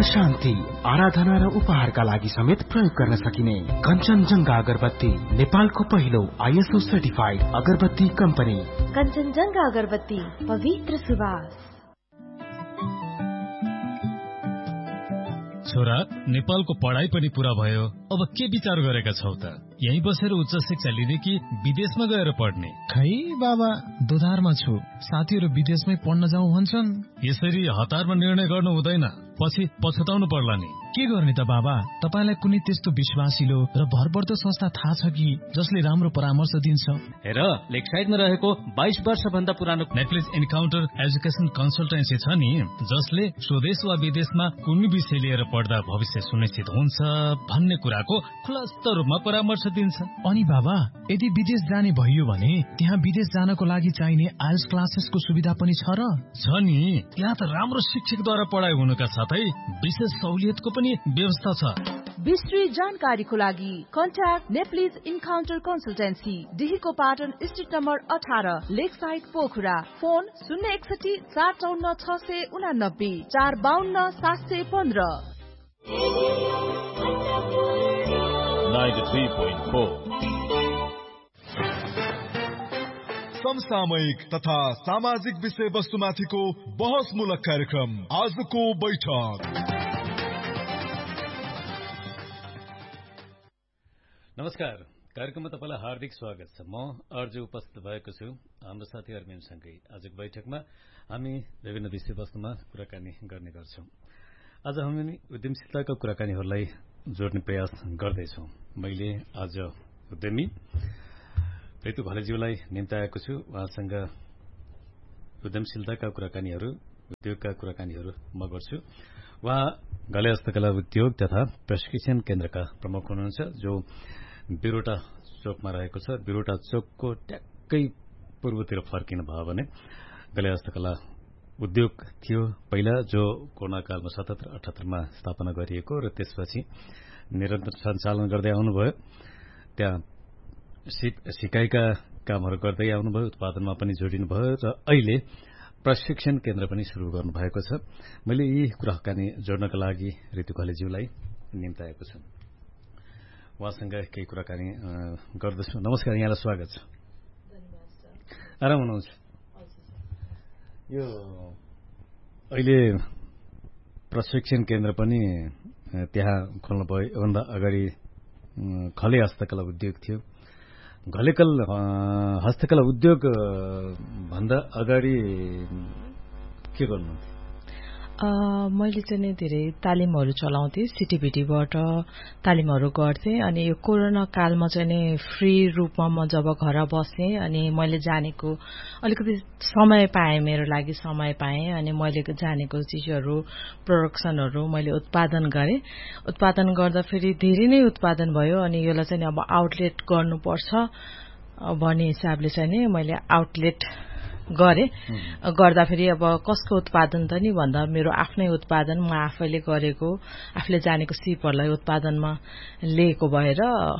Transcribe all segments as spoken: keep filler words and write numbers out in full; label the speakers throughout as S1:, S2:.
S1: शान्ति, आराधना र उपहारका लागि समेत प्रयोग गर्न सकिने कञ्चनजङ्घा अगरबत्ती, नेपालको पहिलो आइएसओ सर्टिफाइड अगरबत्ती कम्पनी।
S2: कञ्चनजङ्घा अगरबत्ती, पवित्र सुवास।
S3: छोरा, नेपालको पढाइ पनि पूरा भयो, अब के विचार गरेका छौ त? यही बसेर उच्च शिक्षा लिने कि विदेशमा गएर पढ्ने?
S4: खै बाबा, दोधारमा छु। साथीहरू विदेशमै पढ्न जाउँ भन्छन्।
S3: यसरी हतारमा निर्णय गर्नु हुँदैन, पछि पछुताउनु पर्ला नि।
S4: के गर्ने त बाबा? तपाईलाई कुनै त्यस्तो विश्वासिलो र भरपर्दो संस्था थाहा छ कि जसले राम्रो परामर्श दिन्छ?
S3: हेर, लेकसाइडमा रहेको बाइस वर्ष भन्दा पुरानो नेप्लिज इन्काउन्टर एजुकेसन कन्सल्टेन्सी छ नि, जसले स्वदेश वा विदेशमा कुनै विषय लिएर पढ्दा भविष्य सुनिश्चित हुन्छ भन्ने कुराको खुलस्त रूपमा परामर्श दिन्छ।
S4: अनि बाबा, यदि विदेश जाने भइयो भने त्यहाँ विदेश जानको लागि चाहिने आइएल्स क्लासेसको सुविधा पनि छ र?
S3: छ नि, त्यहाँ त राम्रो शिक्षकद्वारा पढाइ हुनुका साथै विशेष सहुलियतको पनि व्यवस्था छ।
S2: विस्तृत जानकारीको लागि contact Nepalese encounter consultancy, डिहीको Patan street number अठार, लेक साइड पोखरा। फोन शून्य एकसठी चार चौन्न छ सय उनानब्बे चार बाहन्न सात सय पन्ध्र।
S5: समसामयिक तथा सामाजिक विषय वस्तुमाथिको बहसमूलक कार्यक्रम आजको बैठक।
S3: नमस्कार, कार्यक्रममा तपाईँलाई हार्दिक स्वागत छ। म अर्जु उपस्थित भएको छु हाम्रो साथी अरविन्दसँगै। आजको बैठकमा हामी विभिन्न विषय वस्तुमा कुराकानी गर्ने गर्छौं। आज हामी उद्यमशीलताका कुराकानीहरूलाई जोड्ने प्रयास गर्दैछौं। मैले आज उद्यमी ऋतु घलेज्यूलाई निम्ताएको छु। उहाँसँग उद्यमशीलताका कुराकानीहरू, उद्योगका कुराकानीहरू म गर्छु। उहाँ घले हस्तकला उद्योग तथा प्रशिक्षण केन्द्रका प्रमुख हुनुहुन्छ, जो बिरोटा चोकमा रहेको छ। बिरोटा चोकको ट्याक्कै पूर्वतिर फर्किनु भयो भने घले हस्तकला उद्योग थियो पहिला, जो कोरोना कालमा सतहत्तर अठहत्तरमा स्थापना गरिएको र त्यसपछि निरन्तर सञ्चालन गर्दै आउनुभयो। त्यहाँ सिकाइका कामहरू गर्दै आउनुभयो, उत्पादनमा पनि जोडिनुभयो र अहिले प्रशिक्षण केन्द्र पनि सुरु गर्नुभएको छ। मैले यी कुराकानी जोड्नका लागि ऋतु घलेज्यूलाई निम्ताएको छु। उहाँसँग केही कुराकानी गर्दछु। नमस्कार, यहाँलाई स्वागत छ। आराम हुनुहुन्छ? यो अहिले प्रशिक्षण केन्द्र पनि त्यहाँ खोल्नु भयो। योभन्दा अगाडि खले हस्तकला उद्योग थियो। घलेकल हस्तकला उद्योग भन्दा अगाडि के गर्नुहुन्थ्यो?
S6: मैले चाहिँ नि धेरै तालिमहरू चलाउँथेँ, सिटिभिटीबाट तालिमहरू गर्थेँ। अनि यो कोरोना कालमा चाहिँ नि फ्री रूपमा म जब घर बसेँ अनि मैले जानेको अलिकति समय पाएँ, मेरो लागि समय पाएँ। अनि मैले जानेको चिजहरू, प्रोडक्सनहरू मैले उत्पादन गरेँ। उत्पादन गर्दा फेरि धेरै नै उत्पादन भयो। अनि यसलाई चाहिँ अब आउटलेट गर्नुपर्छ भन्ने हिसाबले चाहिँ नि मैले आउटलेट गरे। गर्दाखेरि अब कसको उत्पादन त नि भन्दा मेरो आफ्नै उत्पादन, म आफैले गरेको, आफूले जानेको सिपहरूलाई उत्पादनमा लिएको भएर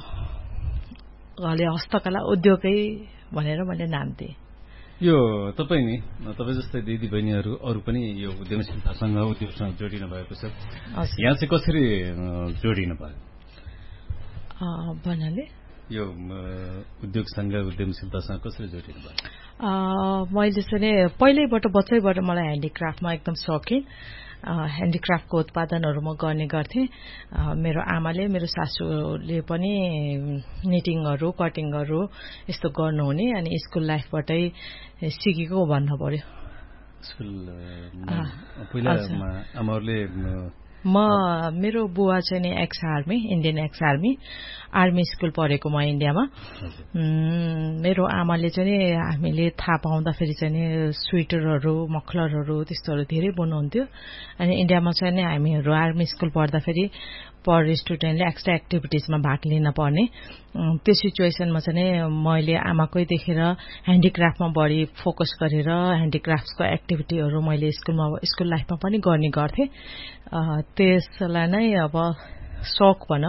S6: घले हस्तकला उद्योगै भनेर मैले नाम दिएँ।
S3: यो तपाईँ नि तपाईँ जस्तै दिदी बहिनीहरू अरू पनि यो उद्यमशीलतासँग उद्योगसँग जोडिनु भएको छ। यहाँ चाहिँ कसरी जोडिनु भयो
S6: भन्नाले? यो
S3: उद्योगसँग उद्यमशीलतासँग कसरी जोडिनु भयो?
S6: मैले चाहिँ पहिल्यैबाट बच्चैबाट मलाई ह्यान्डिक्राफ्टमा एकदम सौकिन। ह्यान्डिक्राफ्टको उत्पादनहरू म गर्ने गर्थेँ। मेरो आमाले, मेरो सासूले पनि निटिङहरू, कटिङहरू यस्तो गर्नुहुने। अनि स्कुल लाइफबाटै सिकेको भन्नु पर्यो।
S3: स्कुल पहिला आमाहरूले
S6: म मेरो बुवा चाहिँ नि ex army, Indian ex army, army school पढेको म इन्डियामा। मेरो आमाले चाहिँ नि हामीले थाहा पाउँदाखेरि चाहिँ नि स्वेटरहरू, मफलरहरू त्यस्तोहरू धेरै बनाउँथ्यो। अनि इन्डियामा चाहिँ नि हामीहरू आर्मी स्कुल पढ्दाखेरि पर स्टुडेन्टले एक्स्ट्रा एक्टिभिटिजमा भाग लिन पर्ने। त्यो सिचुएसनमा चाहिँ नि मैले आमाकै देखेर ह्यान्डिक्राफ्टमा बढी फोकस गरेर ह्यान्डिक्राफ्टको एक्टिभिटीहरू मैले स्कुलमा स्कुल लाइफमा पनि गर्ने गर्थेँ। त्यसलाई नै अब शौक भनौँ।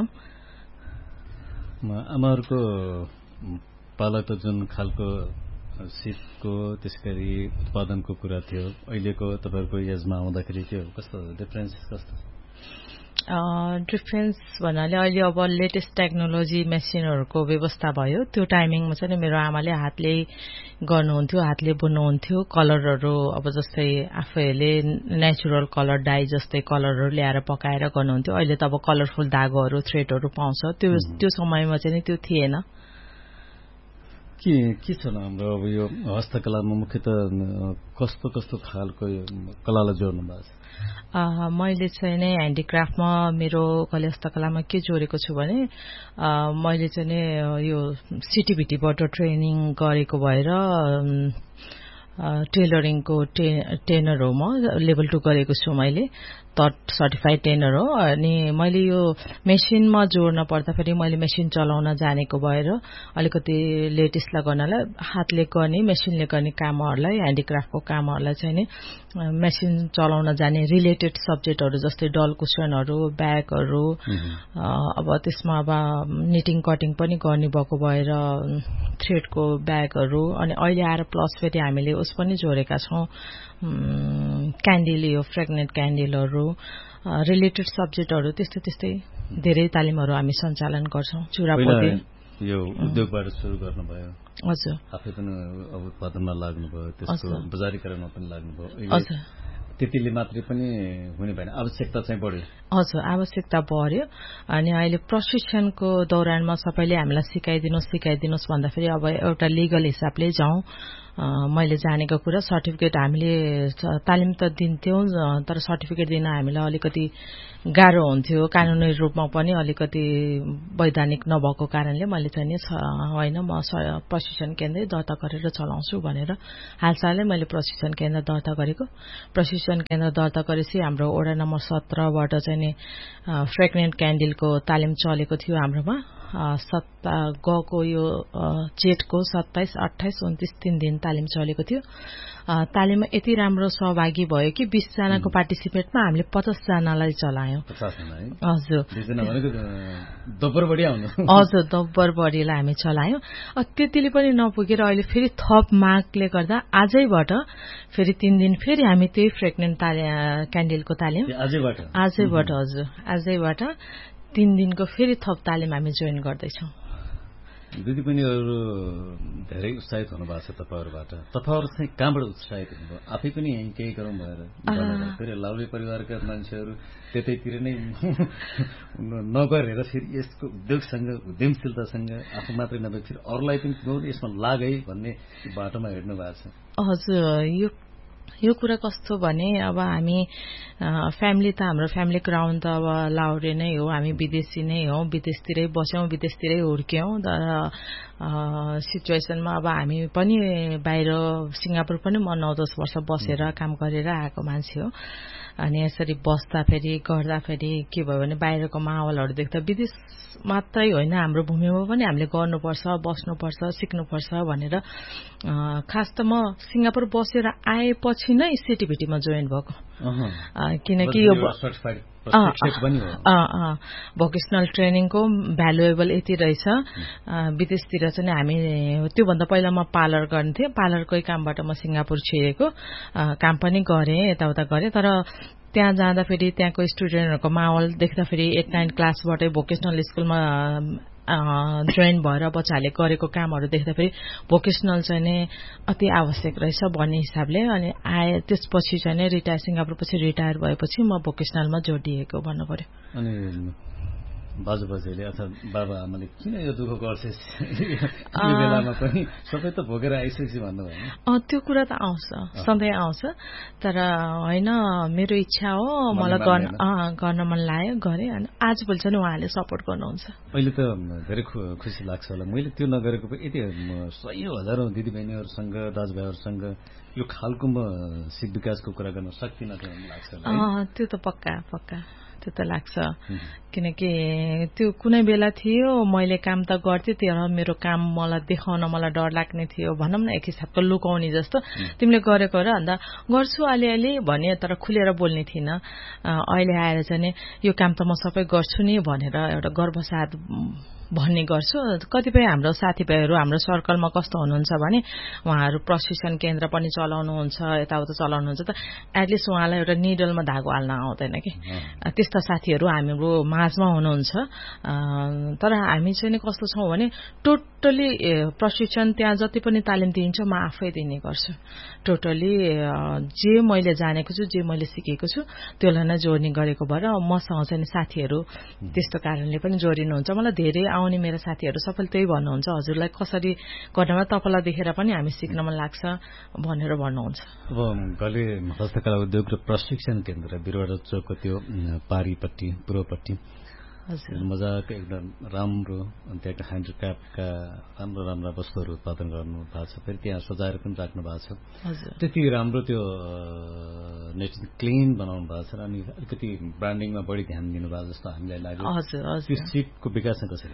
S3: आमाहरूको पाला त जुन खालको सिपको त्यसै उत्पादनको कुरा थियो, अहिलेको तपाईँहरूको एजमा आउँदाखेरि त्यो कस्तो डिफरेन्स कस्तो?
S6: डिफेन्स भन्नाले अहिले अब लेटेस्ट टेक्नोलोजी मेसिनहरूको व्यवस्था भयो त्यो टाइमिङमा चाहिँ मेरो आमाले हातले गर्नुहुन्थ्यो हातले बुन्नुहुन्थ्यो कलरहरू अब जस्तै आफैले नेचुरल कलर डाई जस्तै कलरहरू ल्याएर पकाएर गर्नुहुन्थ्यो अहिले त अब कलरफुल धागोहरू थ्रेडहरू पाउँछ त्यो त्यो समयमा चाहिँ त्यो थिएन
S3: के के छ हाम्रो अब यो हस्तकलामा मुख्यतः कस्तो कस्तो खालको कलालाई जोड्नु भएको छ
S6: मैले चाहिँ नै ह्यान्डिक्राफ्टमा मेरो कला हस्तकलामा के जोडेको छु भने मैले चाहिँ नै यो सिटिभिटीबाट ट्रेनिङ गरेको भएर टेलरिङको टे टेनर हो म लेभल टू गरेको छु मैले थर्ड सर्टिफाइड टेनर हो अनि मैले यो मेसिनमा जोड्न पर्दाखेरि मैले मेसिन चलाउन जानेको भएर अलिकति लेटेस्टलाई गर्नलाई हातले गर्ने मेसिनले गर्ने कामहरूलाई ह्यान्डिक्राफ्टको कामहरूलाई चाहिँ नि मेसिन चलाउन जाने रिलेटेड सब्जेक्टहरू जस्तै डल कुसनहरू ब्यागहरू अब त्यसमा अब निटिङ कटिङ पनि गर्ने भएको भएर थ्रेडको ब्यागहरू अनि अहिले आएर प्लस फेरि हामीले उस पनि जोडेका छौं क्यान्डल यो फ्रेग्नेन्ट क्यान्डलहरू रिलेटेड सब्जेक्टहरू त्यस्तै त्यस्तै धेरै तालिमहरू हामी सञ्चालन गर्छौं चुरापोते
S3: यो उद्योगबाट सुरु गर्नुभयो
S6: हजुर
S3: आफै पनि अब उत्पादनमा लाग्नुभयो त्यसको बजारीकरणमा पनि लाग्नुभयो
S6: हजुर
S3: त्यतिले मात्रै पनि हुने भएन आवश्यकता चाहिँ बढ्यो
S6: हजुर आवश्यकता बढ्यो अनि अहिले प्रशिक्षणको दौरानमा सबैले हामीलाई सिकाइदिनुस् सिकाइदिनुस् भन्दाखेरि अब एउटा लिगल हिसाबले जाउँ मैले जानेको कुरा सर्टिफिकेट हामीले तालिम त दिन्थ्यौं तर सर्टिफिकेट दिन हामीलाई अलिकति गाह्रो हुन्थ्यो कानुनी रूपमा पनि अलिकति वैधानिक नभएको कारणले मैले चाहिँ नि हैन म प्रशिक्षण केन्द्र दर्ता गरेर चलाउँछु भनेर हालसालै मैले प्रशिक्षण केन्द्र दर्ता गरेको प्रशिक्षण केन्द्र दर्ता गरेपछि हाम्रो वडा नम्बर सत्र बाट चाहिँ नि फ्रेग्नेन्ट क्यान्डलको तालिम चलेको थियो हाम्रोमा सत्ता गएको यो जेठको सत्ताइस अट्ठाइस उन्तीस तीन दिन तालिम चलेको थियो तालिममा यति राम्रो सहभागी भयो कि बीस जनाको पार्टिसिपेटमा हामीले पचास जनालाई चलायौं हजुर हजुर दोब्बर बढीलाई हामी चलायौं त्यतिले पनि नपुगेर अहिले फेरि थप मागले गर्दा आजैबाट फेरि तीन दिन फेरि हामी त्यही फ्रेग्नेन्ट क्यान्डलको तालिम
S3: आजैबाट
S6: आजैबाट हजुर आजैबाट तीन दिनको फेरि थप तालिम हामी जोइन गर्दैछौं
S3: दिदी पनि अरू धेरै उत्साहित हुनुभएको छ तपाईहरुबाट तपाईहरु चाहिँ कहाँबाट उत्साहित हुनुभयो आफै पनि यही केही गरौँ भएर फेरि लाउले परिवारका मान्छेहरू त्यतैतिर नै नगरेर फेरि यसको उद्योगसँग उद्यमशीलतासँग आफू मात्रै नभए फेरि अरूलाई पनि यसमा लाग है भन्ने बाटोमा हिँड्नु भएको छ
S6: हजुर यो यो कुरा कस्तो भने अब हामी फ्यामिली त हाम्रो फ्यामिली ग्राउन्ड त अब लाउरे नै हो हामी विदेशी नै हो विदेशतिरै बस्यौं विदेशतिरै हुर्क्यौं तर सिचुएसनमा अब हामी पनि बाहिर सिंगापुर पनि म नौ दस वर्ष बसेर काम गरेर आएको मान्छे हो अनि यसरी बस्दा फेरि गर्दा फेरि के भयो भने बाहिरको माहौलहरु देख्दा विदेश मात्रै होइन हाम्रो भूमिमा पनि हामीले गर्नुपर्छ बस्नुपर्छ सिक्नुपर्छ भनेर खास त म सिंगापुर बसेर आएपछि नै सिटिभिटीमा जोइन भएको किनकि यो भोकेसनल ट्रेनिङको भ्यालुएबल यति रहेछ विदेशतिर चाहिँ हामी त्योभन्दा पहिला म पार्लर गर्न्थेँ पार्लरकै कामबाट म सिंगापुर छिरेको काम पनि गरेँ यताउता गरेँ तर त्यहाँ जाँदा फेरि त्यहाँको स्टुडेन्टहरुको माहौल देख्दा फेरि एट नाइन क्लासबाटै भोकेसनल स्कुलमा जोइन भएर बच्चाहरूले गरेको कामहरू देख्दा फेरि भोकेसनल चाहिँ नै अति आवश्यक रहेछ भन्ने हिसाबले अनि आए त्यसपछि चाहिँ नै रिटायर सिंगापुर पछि रिटायर भएपछि म भोकेसनलमा जोडिएको भन्नु पर्यो
S3: अनि बाजुबाजुले अथवा बाबा आमाले किन यो दुःख गर्छस् यो बेलामा पनि सबै त भोगेर आइसकेपछि भन्नु भयो
S6: त्यो कुरा त आउँछ सधैँ आउँछ तर होइन मेरो इच्छा हो मलाई गर्न गर्न मन लाग्यो गरेँ अनि आज भोलि चाहिँ उहाँले सपोर्ट गर्नुहुन्छ
S3: अहिले त धेरै खुसी लाग्छ होला मैले त्यो नगरेको यति सयौं हजारौं दिदीबहिनीहरूसँग दाजुभाइहरूसँग यो खालको म सिप विकासको कुरा गर्न सक्दिनँ भन्ने लाग्छ
S6: त्यो त पक्का पक्का त्यो त लाग्छ किनकि त्यो कुनै बेला थियो मैले काम त गर्थेँ तर मेरो काम मलाई देखाउन मलाई डर लाग्ने थियो भनौँ न एक हिसाबको लुकाउने जस्तो तिमीले गरेको र भन्दा गर्छु अलिअलि भने तर खुलेर बोल्ने थिइनँ अहिले आएर चाहिँ यो काम त म सबै गर्छु नि भनेर एउटा गर्वसाथ भन्ने गर्छु। कतिपय हाम्रो साथीभाइहरू हाम्रो सर्कलमा कस्तो हुनुहुन्छ भने उहाँहरू प्रशिक्षण केन्द्र पनि चलाउनुहुन्छ, यताउता चलाउनुहुन्छ, त एटलिस्ट उहाँलाई एउटा निडलमा धागो हाल्न आउँदैन कि। त्यस्ता साथीहरू हाम्रो माझमा हुनुहुन्छ। तर हामी चाहिँ नि कस्तो छौँ भने टोटली प्रशिक्षण त्यहाँ जति पनि तालिम दिन्छ म आफै दिने गर्छु। टोटली जे मैले जानेको छु, जे मैले सिकेको छु त्यसलाई नै जोड्ने गरेको भएर मसँग चाहिँ साथीहरू त्यस्तो कारणले पनि जोडिनुहुन्छ। मलाई धेरै आउने मेरो साथीहरू सबैले त्यही भन्नुहुन्छ, हजुरलाई कसरी गर्नमा तपाईँलाई देखेर पनि हामी सिक्न मन लाग्छ भनेर भन्नुहुन्छ।
S3: अब गले हस्तकला उद्योग र प्रशिक्षण केन्द्र बिरुवा चोकको त्यो पारीपट्टि पूर्वपट्टि मजाको एकदम राम्रो त्यहाँका ह्यान्डिक्राफ्टका राम्रो राम्रा वस्तुहरू उत्पादन गर्नु भएको छ, फेरि त्यहाँ सजाएर पनि राख्नु भएको छ। त्यति राम्रो त्यो नेट क्लिन बनाउनु भएको छ अनि अलिकति ब्रान्डिङमा बढी ध्यान दिनुभएको जस्तो हामीलाई लाग्यो। त्यो सिपको विकास कसरी?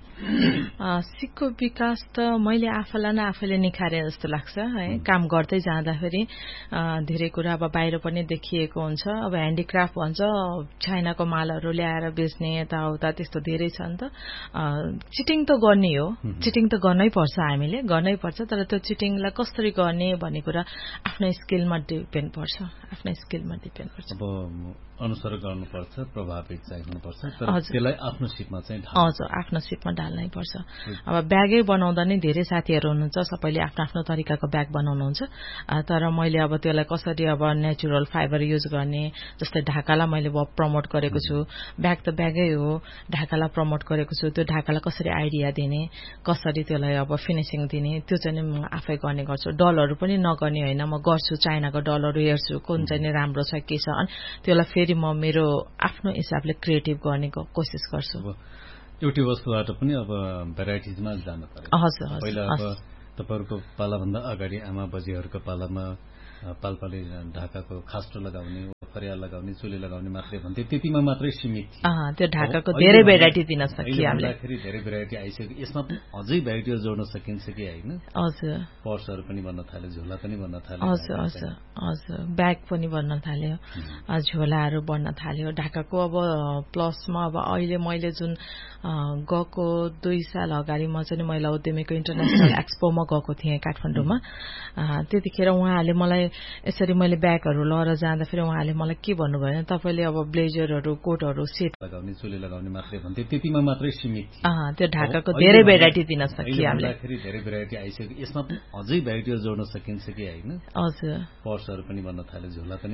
S6: सिपको विकास त मैले आफैलाई नै आफैले निखारे जस्तो लाग्छ है। काम गर्दै जाँदाखेरि धेरै कुरा अब बाहिर पनि देखिएको हुन्छ। अब ह्यान्डिक्राफ्ट भन्छ, चाइनाको मालहरू ल्याएर बेच्ने यताउता त्यस्तो धेरै छ नि त। चिटिङ त गर्ने हो, चिटिङ त गर्नै पर्छ, हामीले गर्नै पर्छ। तर त्यो चिटिङलाई कसरी गर्ने भन्ने कुरा आफ्नो स्किलमा डिपेन्ड पर्छ, आफ्नो स्किलमा डिपेन्ड पर्छ।
S3: अब अनुसरण गर्नुपर्छ, प्रभावित चाहिँ हुनुपर्छ, तर त्यसलाई आफ्नो सिपमा चाहिँ
S6: हजुर आफ्नो सिपमा ढाल्नै पर्छ। अब ब्यागै बनाउँदा नै धेरै साथीहरू हुनुहुन्छ, सबैले आफ्नो आफ्नो तरिकाको ब्याग बनाउनुहुन्छ। तर मैले अब त्यसलाई कसरी अब नेचुरल फाइबर युज गर्ने, जस्तै ढाकालाई मैले प्रमोट गरेको छु। ब्याग त ब्यागै हो, ढाकालाई प्रमोट गरेको छु। त्यो ढाकालाई कसरी आइडिया दिने, कसरी त्यसलाई अब फिनिसिङ दिने, त्यो चाहिँ म आफै गर्ने गर्छु। डलहरू पनि नगर्ने होइन, म गर्छु, चाइनाको डलहरू हेर्छु कुन चाहिँ राम्रो छ के छ, अनि त्यसलाई फेरि म मेरो आफ्नो हिसाबले क्रिएटिभ गर्ने कोसिस गर्छु।
S3: एउटै वस्तुबाट पनि अब भेराइटिजमा जानु पर्यो।
S6: हजुर
S3: पहिला अब तपाईँहरूको पालाभन्दा अगाडि आमा बजीहरूको पालामा पालपाले ढाकाको खास्टो लगाउने, फरिया लगाउने, चुली लगाउने मात्रै भन्थे, त्यतिमा मात्रै सीमित थियो।
S6: त्यो ढाकाको धेरै भेराइटी दिन सकियो हामीले।
S3: अहिले धेरै भेराइटी आइसक्यो। यसमा पनि अझै भेराइटीहरू जोड्न सकिन्छ कि होइन?
S6: हजुर,
S3: पर्सहरू पनि बन्न थाल्यो, झोला पनि बन्न थाल्यो।
S6: हजुर हजुर हजुर ब्याग पनि बन्न थाल्यो, झोलाहरू बन्न थाल्यो। ढाकाको अब प्लसमा अब अहिले मैले जुन गएको दुई साल अगाडि म चाहिँ महिला उद्यमीको इन्टरनेसनल एक्सपोमा गएको थिएँ काठमाडौँमा। त्यतिखेर उहाँहरूले मलाई यसरी मैले ब्यागहरू लिएर जाँदाखेरि उहाँले मलाई के भन्नुभयो भने तपाईँले अब ब्लेजरहरू, कोटहरू, सेट
S3: लगाउने, चुली लगाउने मात्रै भन्थे, त्यतिमा मात्रै सीमित थियो।
S6: त्यो ढाकाको धेरै भेराइटी दिन सकियो हामीले।
S3: धेरै भेराइटी आइसक्यो। यसमा पनि अझै भेराइटीहरू जोड्न सकिन्छ कि होइन?
S6: हजुर,
S3: पर्सहरू पनि बन्न थाल्यो, झोला पनि